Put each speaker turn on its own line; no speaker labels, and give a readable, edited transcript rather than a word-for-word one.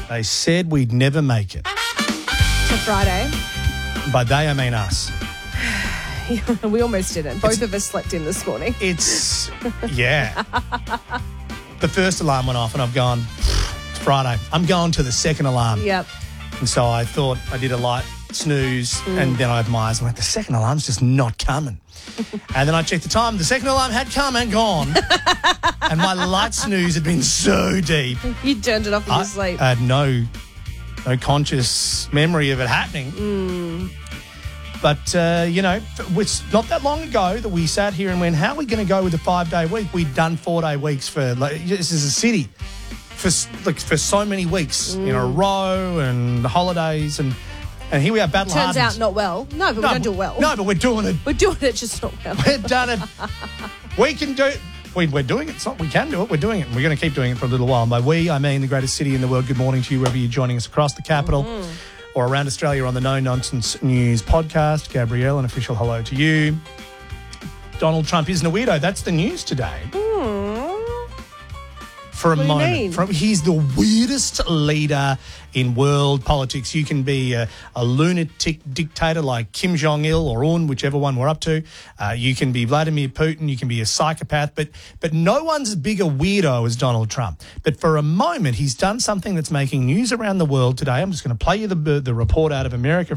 They said we'd never make it.
To Friday.
By they, I mean us.
We almost didn't. Both of us slept in this morning.
Yeah. The first alarm went off and I've gone, it's Friday. I'm going to the second alarm.
Yep.
And so I thought I did a light snooze and then I opened my eyes and went, the second alarm's just not coming. And then I checked the time. The second alarm had come and gone. And my light snooze had been so deep.
You turned it off in your sleep.
I had no conscious memory of it happening. But, it's not that long ago that we sat here and went, how are we going to go with a 5-day week? We'd done 4-day weeks this is a city for so many weeks in a row and holidays and here we are battle hardened.
Turns out not well. No, but we don't do it well.
No, but we're doing it.
We're doing it just not well.
We've done it. We can do it. We're doing it. It's not we can do it. We're doing it. And we're going to keep doing it for a little while. And by we, I mean the greatest city in the world. Good morning to you, wherever you're joining us across the capital or around Australia on the No Nonsense News podcast. Gabrielle, an official hello to you. Donald Trump isn't a weirdo. That's the news today. For a moment. He's the weirdest leader in world politics. You can be a lunatic dictator like Kim Jong-il or Un, whichever one we're up to. You can be Vladimir Putin. You can be a psychopath. But no one's as big a weirdo as Donald Trump. But for a moment, he's done something that's making news around the world today. I'm just going to play you the report out of America